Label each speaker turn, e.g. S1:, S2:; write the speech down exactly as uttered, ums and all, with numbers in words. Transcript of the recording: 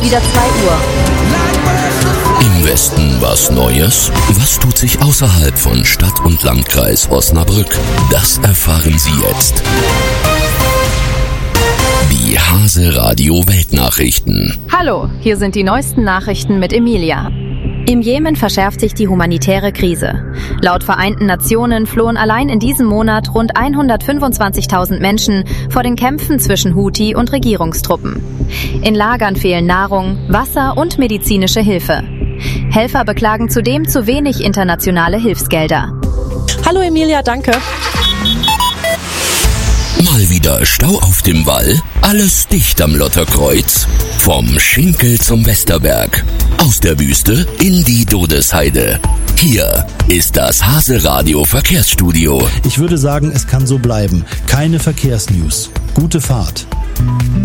S1: wieder zwei Uhr.
S2: Im Westen was Neues? Was tut sich außerhalb von Stadt und Landkreis Osnabrück? Das erfahren Sie jetzt. Die Hase Radio Weltnachrichten.
S1: Hallo, hier sind die neuesten Nachrichten mit Emilia. Im Jemen verschärft sich die humanitäre Krise. Laut Vereinten Nationen flohen allein in diesem Monat rund hundertfünfundzwanzigtausend Menschen vor den Kämpfen zwischen Houthi und Regierungstruppen. In Lagern fehlen Nahrung, Wasser und medizinische Hilfe. Helfer beklagen zudem zu wenig internationale Hilfsgelder.
S3: Hallo Emilia, danke.
S2: Mal wieder Stau auf dem Wall? Alles dicht am Lotterkreuz? Vom Schinkel zum Westerberg. Aus der Wüste in die Dodesheide. Hier ist das Hase Radio Verkehrsstudio.
S4: Ich würde sagen, es kann so bleiben. Keine Verkehrsnews. Gute Fahrt.